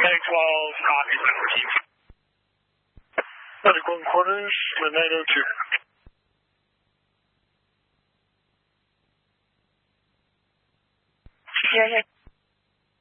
Meg 12, copy 14. Medic 1 quarters, midnight 02. Yeah.